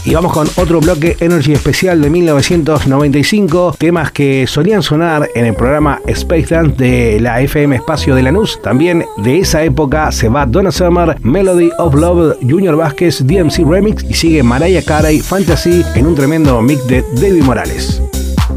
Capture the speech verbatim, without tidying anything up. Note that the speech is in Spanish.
Y vamos con otro bloque Energy especial de mil novecientos noventa y cinco, temas que solían sonar en el programa Space Dance de la F M Espacio de Lanús. También de esa época se va Donna Summer, Melody of Love, Junior Vázquez, D M C Remix, y sigue Mariah Carey, Fantasy, en un tremendo mix de David Morales.